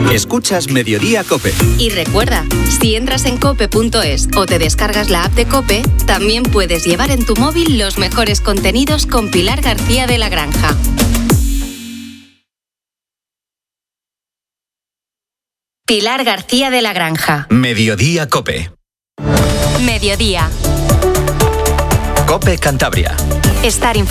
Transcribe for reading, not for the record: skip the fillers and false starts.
Escuchas Mediodía COPE. Y recuerda, si entras en cope.es o te descargas la app de COPE, también puedes llevar en tu móvil los mejores contenidos con Pilar García de la Granja. Pilar García de la Granja. Mediodía COPE. Mediodía. COPE Cantabria. Estar